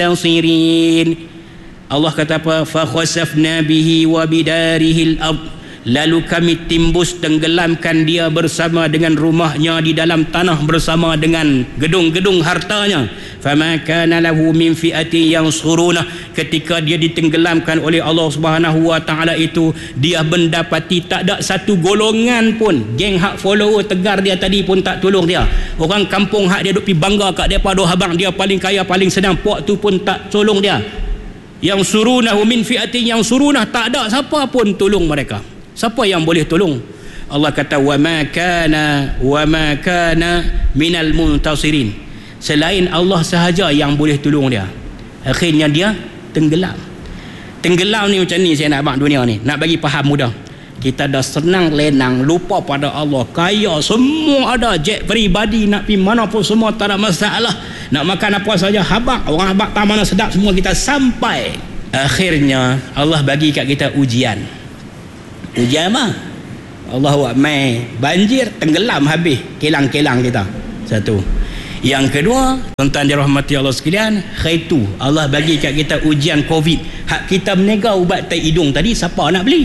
munsirin. Allah kata apa? Fa khasafna bihi wa bidarihi al-ard, lalu kami timbus tenggelamkan dia bersama dengan rumahnya di dalam tanah, bersama dengan gedung-gedung hartanya. Fama kana lahu min fi'ati yansuruna, ketika dia ditenggelamkan oleh Allah Subhanahu wa taala itu, dia mendapati tak ada satu golongan pun, geng hak follower tegar dia tadi pun tak tolong dia. Orang kampung hak dia duk pi bangga kat depa doh abang dia paling kaya paling senang, puak tu pun tak tolong dia. Yang surunahu min fi'ati yang surunah, tak ada siapa pun tolong mereka. Siapa yang boleh tolong? Allah kata wa ma kana minal muntasirin, selain Allah sahaja yang boleh tolong dia. Akhirnya dia tenggelam. Tenggelam ni macam ni saya nak abang dunia ni, nak bagi faham mudah. Kita dah senang lenang, lupa pada Allah, kaya semua ada, jet peribadi, nak pergi mana pun semua tak ada masalah, nak makan apa saja habaq, orang habaq tak mana sedap semua kita sampai. Akhirnya Allah bagi kat kita ujian. Ujian apa? Allahu akbar, banjir, tenggelam habis, kelang-kelang kita. Satu. Yang kedua, tuan-tuan dirahmati Allah sekalian, khaitu Allah bagi kat kita ujian Covid. Hak kita menega ubat tai hidung tadi, siapa nak beli?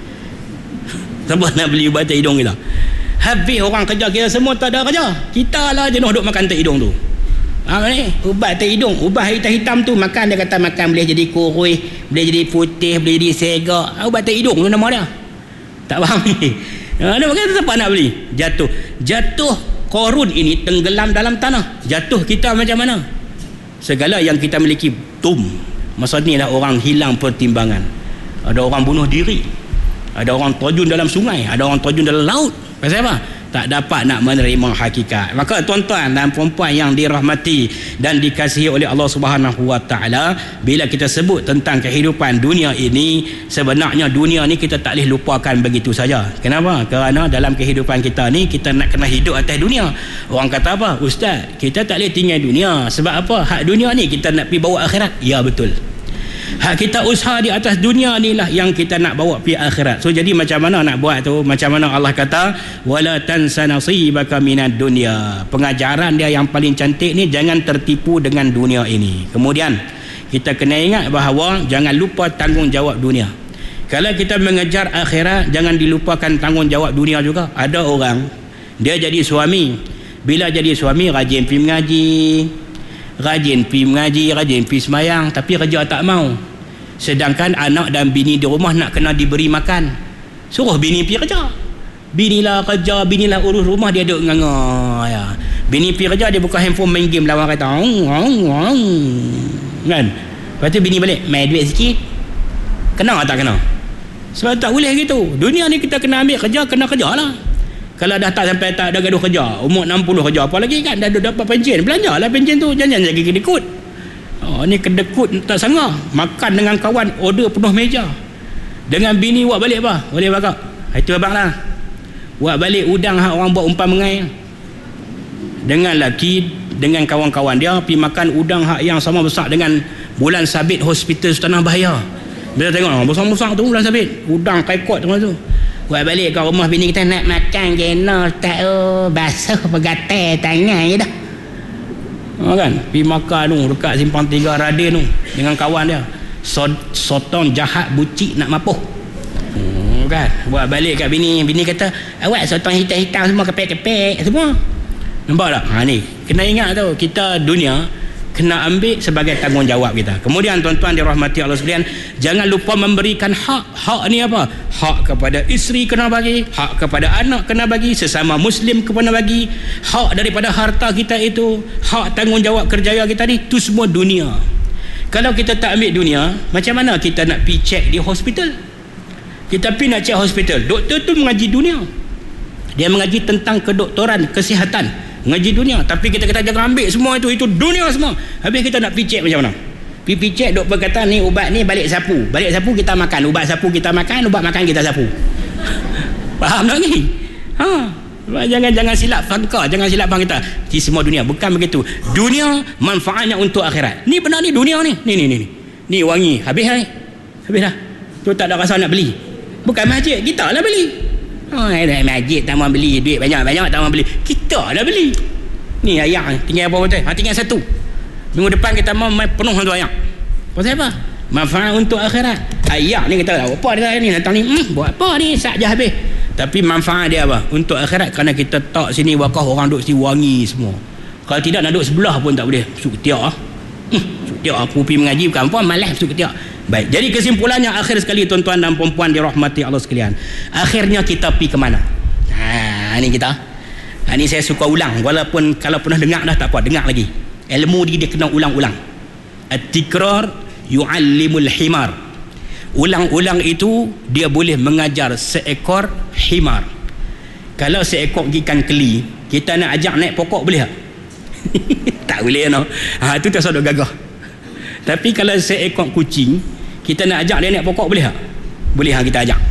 Siapa nak beli ubat tai hidung kita? Habis orang kerja kita semua tak ada kerja, kita lah jenuh duk makan tai hidung tu. Ni ubat tai hidung, ubat hitam-hitam tu makan, dia kata makan boleh jadi kurus, boleh jadi putih, boleh jadi segak. Ubat tai hidung tu nama dia. Tak faham ni. Dia kata siapa nak beli? Jatuh korun ini tenggelam dalam tanah. Jatuh kita macam mana? Segala yang kita miliki masa ni lah orang hilang pertimbangan. Ada orang bunuh diri, ada orang terjun dalam sungai, ada orang terjun dalam laut. Pasal apa? Tak dapat nak menerima hakikat. Maka tuan-tuan dan puan-puan yang dirahmati dan dikasihi oleh Allah Subhanahu wa taala, bila kita sebut tentang kehidupan dunia ini, sebenarnya dunia ni kita tak boleh lupakan begitu saja. Kenapa? Kerana dalam kehidupan kita ni kita nak kena hidup atas dunia. Orang kata apa? Ustaz, kita tak boleh tinggal dunia. Sebab apa? Hak dunia ni kita nak pergi bawa akhirat. Ya betul. Hak kita usaha di atas dunia ni lah yang kita nak bawa pergi akhirat. So jadi macam mana nak buat tu? Macam mana Allah kata wala tansa nasibaka minad dunya. Pengajaran dia yang paling cantik ni, jangan tertipu dengan dunia ini. Kemudian kita kena ingat bahawa jangan lupa tanggungjawab dunia. Kalau kita mengejar akhirat, jangan dilupakan tanggungjawab dunia juga. Ada orang dia jadi suami, bila jadi suami rajin pergi mengaji, rajin pergi semayang, tapi kerja tak mau. Sedangkan anak dan bini di rumah nak kena diberi makan, suruh bini pergi kerja. Binilah kerja, binilah urus rumah, dia duduk nganga ya. Bini pergi kerja, dia buka handphone main game lawan kata kan. Lepas tu bini balik, main duit sikit. Kena tak kena? Sebab tak boleh gitu. Dunia ni kita kena ambil kerja, kena kerja lah. Kalau dah tak sampai tak ada gaduh kerja, umur 60 kerja apa lagi kan, dah dapat pension, belanjalah pension tu, jangan lagi kedekut. Ni kedekut tak sanggup. Makan dengan kawan, order penuh meja. Dengan bini buat balik apa? Boleh bakar. Itu abang lah. Buat balik udang hak orang buat umpan mengai. Dengan laki, dengan kawan-kawan dia pergi makan udang hak yang sama besar dengan bulan sabit hospital Sultanah Bahaya. Bila tengok besar-besar tu bulan sabit, udang kaikot tengok tu. Buat balik ke rumah bini kita, nak makan gena tak basuh pegatai tangan je dah. Kan pergi makan tu dekat Simpang 3 Radin tu dengan kawan dia, sotong jahat bucik nak mapuh. Kan buat balik kat bini kata awak sotong hitam-hitam semua, kepek-kepek semua. Nampak tak? Ni kena ingat tu, kita dunia kena ambil sebagai tanggungjawab kita. Kemudian tuan-tuan dirahmati Allah sekalian, jangan lupa memberikan hak. Hak ni apa? Hak kepada isteri kena bagi, hak kepada anak kena bagi, sesama muslim kena bagi, hak daripada harta kita itu, hak tanggungjawab kerjaya kita ni, tu semua dunia. Kalau kita tak ambil dunia, macam mana kita nak pergi cek di hospital? Kita pergi nak cek hospital, doktor tu mengaji dunia, dia mengaji tentang kedoktoran, kesihatan, ngaji dunia. Tapi kita kata jangan ambil semua itu dunia semua. Habis kita nak pergi cek macam mana? Pergi cek, doktor berkata ni ubat ni balik sapu kita makan, ubat sapu kita makan, ubat makan kita sapu. Faham tak ni? Jangan silap sangka, jangan silap faham kita. Di semua dunia bukan begitu. Dunia manfaatnya untuk akhirat. Ni benar ni dunia ni. Ni wangi habis dah. Tu tak ada rasa nak beli. Bukan masjid, kita lah beli. Masjid tak mau beli, duit banyak-banyak tak mau beli, kita dah beli. Ni ayam tinggal apa betul? Tinggal satu. Minggu depan kita mau main penuh satu ayat. Pasal apa? Manfaat untuk akhirat. Ayat ni kita tahu apa dia ni datang ni, buat apa ni saja habis. Tapi manfaat dia apa? Untuk akhirat, kerana kita tak sini wakaf orang duduk sini wangi semua. Kalau tidak nak duduk sebelah pun tak boleh. Suk tiak suk tiak aku pergi mengaji bukan apa, malas suk tiak. Baik, jadi kesimpulannya akhir sekali tuan-tuan dan puan-puan dirahmati Allah sekalian. Akhirnya kita pergi ke mana? Ni kita. Ni saya suka ulang, walaupun kalau pernah dengar dah tak apa, dengar lagi. Ilmu dia kena ulang-ulang. At-tikrar yu'allimul himar. Ulang-ulang itu dia boleh mengajar seekor himar. Kalau seekor ikan keli, kita nak ajak naik pokok boleh tak? Tak boleh no. Itu tak sadar gagah. Tapi kalau seekor kucing, kita nak ajak dia naik pokok boleh tak? Boleh kita ajak.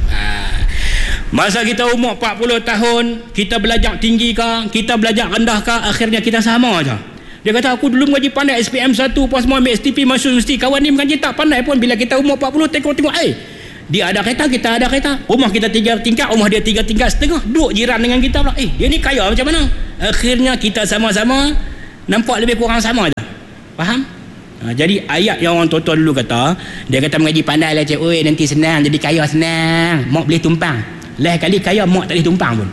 Masa kita umur 40 tahun, kita belajar tinggi ke, kita belajar rendah ke, akhirnya kita sama aja. Dia kata aku dulu mengaji pandai SPM 1 pas semua ambil STP masuk universiti, kawan ni mengaji tak pandai pun. Bila kita umur 40 tengok-tengok dia ada kereta, kita ada kereta, rumah kita 3 tingkat, rumah dia 3 tingkat setengah, duduk jiran dengan kita pula. Dia ni kaya macam mana? Akhirnya kita sama-sama nampak lebih kurang sama aja. Faham? Jadi ayat yang orang tua-tua dulu kata, dia kata mengaji pandai lah cik, oi nanti senang jadi kaya, senang, mak boleh tumpang. Lain kali kaya mak tak boleh tumpang pun.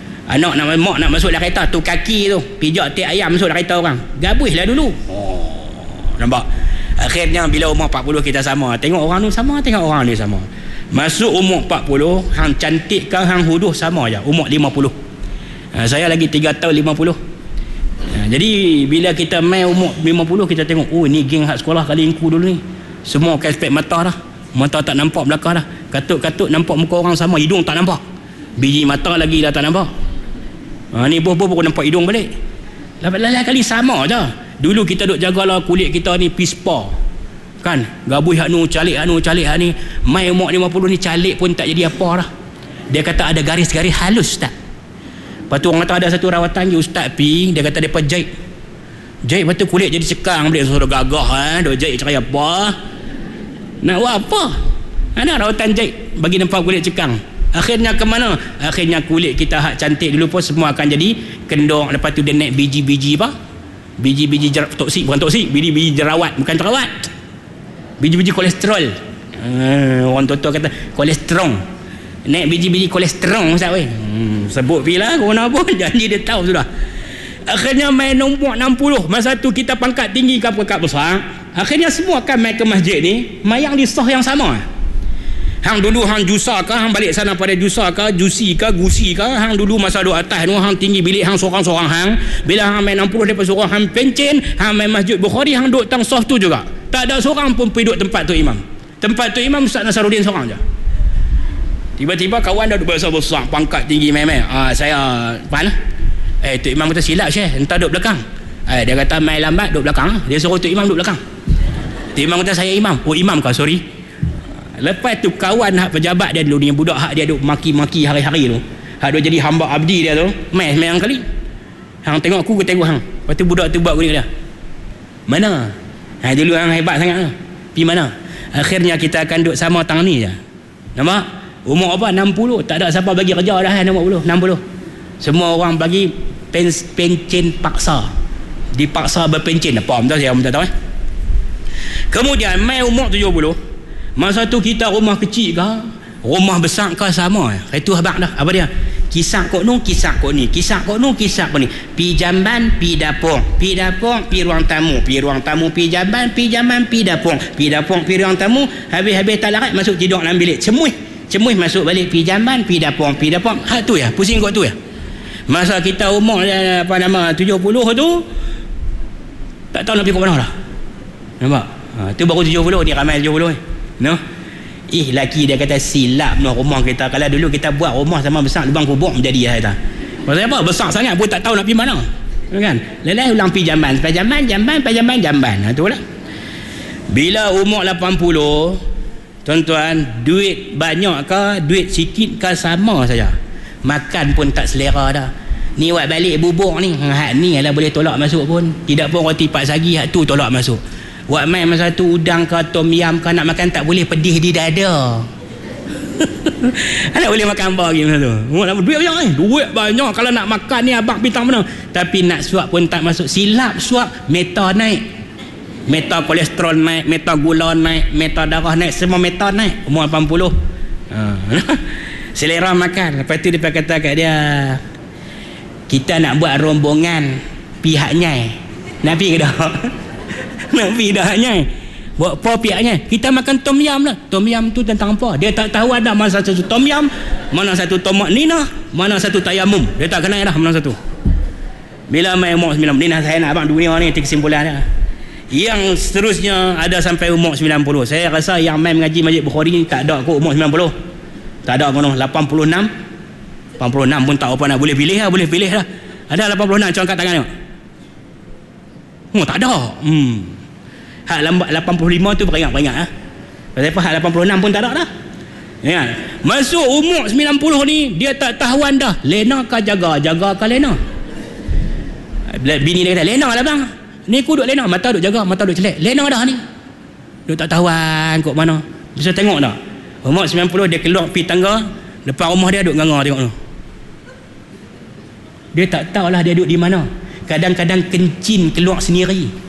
Mak nak masuk dalam kereta tu, kaki tu pijak tiap ayam masuk dalam kereta orang, gabuslah dulu. Nampak? Akhirnya bila umur 40 kita sama, tengok orang tu sama, tengok orang ni sama. Masuk umur 40, hang cantik ke hang huduh sama aja, umur 50. Saya lagi 3 tahun 50. Jadi bila kita main umur 50, kita tengok, ni geng hak sekolah kali ingku dulu ni, semua pakai spek mata dah, mata tak nampak belakang dah, katut-katut nampak muka orang sama, hidung tak nampak, biji mata lagi dah tak nampak. Ni boh pun nampak hidung balik. Lain kali sama je. Dulu kita duk jagalah kulit kita ni pispa, kan, gabui hak nu, calik hak nu, calik hak ni. Mai umur 50 ni calik pun tak jadi apa dah. Dia kata ada garis-garis halus tak. Lepas tu orang kata ada satu rawatan ustaz pi, dia kata depa jahit. Jahit lepas tu kulit jadi cekang balik, sudah gagah duk jahit cakap apa? Nak buat apa? Ada rawatan jahit bagi nampak kulit cekang. Akhirnya ke mana? Akhirnya kulit kita hak cantik dulu pun semua akan jadi kendor. Lepas tu dia naik biji-biji apa? Biji-biji toksik, bukan toksik, biji-biji jerawat, bukan jerawat, biji-biji kolesterol. Orang tua-tua kata kolesterol, naik biji-biji kolesterol ustaz weh. Sebut bila guna pun janji dia tahu sudah. Akhirnya main nombor 60, masa tu kita pangkat tinggi ke pangkat besar, akhirnya semua akan main ke masjid ni mayang di sah yang sama. Hang dulu hang jusa ke, hang balik sana pada jusa ke, jusi ke, gusi ke, hang dulu masa duduk atas tu hang tinggi bilik hang sorang-sorang hang. Bila hang main 60 depan suruh hang pencen, hang main Masjid Bukhari hang duduk tang saf tu juga. Tak ada seorang pun pergi duduk tempat tu imam. Tempat tu imam Ustaz Nasaruddin seorang je. Tiba-tiba kawan dah duduk besar-besar, pangkat tinggi main-main. Saya mana? Tu imam kata silap Syekh, entah duduk belakang. Dia kata main lambat duduk belakang. Dia suruh tu imam duduk belakang. Tu imam kata saya imam. Oh imam kah? Sorry. Lepas tu kawan hak pejabat dia dulu ni, budak hak dia duk maki-maki hari-hari tu, hak dia jadi hamba abdi dia tu, main kali. Hang tengok aku tengok hang. Lepas tu budak tu buat gini dia. Mana? Dulu hang hebat sangat tu. Pi mana? Akhirnya kita akan duk sama tang ni je. Nampak? Umur apa? 60. Tak ada siapa bagi kerja dah umur 60. Semua orang bagi pencen paksa. Dipaksa berpencen. Apa betul saya tak tahu Kemudian mai umur 70. Masa tu kita rumah kecil ke, rumah besar ke sama. Itu habaq dah. Apa dia? Kisah kok nu, kisah kok ni. Kisah kok nu, kisah kok ni. Pi jamban, pi dapur. Pi dapur, pi ruang tamu. Pi ruang tamu, pi jamban, pi jamban, pi dapur. Pi dapur, pi ruang tamu. Habis-habis tak larat masuk tidur dalam bilik. Cemuih masuk balik pi jamban, pi dapur, pi dapur. Hak tu ya, pusing kok tu ya. Masa kita umur 70 tu tak tahu nak pergi ke mana dah. Nampak? Tu baru 70 ni, ramai 70 ni. No? Laki dia kata silap no rumah kita. Kalau dulu kita buat rumah sama besar lubang kubur menjadi kata. Pasal apa? Besar sangat pun tak tahu nak pergi mana. Kan? Lelai ulang pergi jamban, jamban. Tu lah. Bila umur 80, tuan-tuan, duit banyak ke, duit sikit ke sama saja. Makan pun tak selera dah. Ni buat balik bubur ni. Hak ni lah boleh tolak masuk pun. Tidak pun roti pak sagi hak tu tolak masuk. Buat main masa tu udang ke tom yam ke nak makan tak boleh, pedih di dada. Anak boleh makan apa lagi masa tu. Duit banyak ni. Duit banyak kalau nak makan ni abang bintang mana. Tapi nak suap pun tak masuk. Silap suap, meta naik. Meta kolesterol naik, meta gula naik, meta darah naik, semua meta naik umur 80. Selera makan. Lepas tu dia kata kat dia, kita nak buat rombongan pihak Nyai. Nak pergi ke dah? Nak pergi dah Nyai? Buat apa pihak Nyai? Kita makan tom yam lah. Tom yam tu tentang apa? Dia tak tahu ada mana satu tom yam, mana satu tomat nina, mana satu tayamum. Dia tak kenal dah mana satu. Bila main umur 90, ni saya nak abang dunia ni, kesimpulan dia. Yang seterusnya ada sampai umur 90. Saya rasa yang main mengaji Masjid Bukhari ni tak ada kot umur 90. Tak ada kono 86 pun tak apa nak boleh pilih lah, boleh pilih lah. Ada 86, cuba angkat tangan tengok. Oh tak ada. Hak 85 tu peringat-peringat lah. Pasal apa hak 86 pun tak ada dah. Ya. Masuk umur 90 ni dia tak tahuan dah. Lena kah jaga kah Lena. Bini dia kata, Lena lah bang. Ni aku duduk Lena, mata duduk jaga, mata duduk celek. Lena dah ni. Duduk tak tahuan kok mana. Bisa tengok tak? Umur 90 dia keluar pergi tangga, depan rumah dia duduk nganga tengok tu. Dia tak tahulah dia duduk di mana. Kadang-kadang kencing keluar sendiri.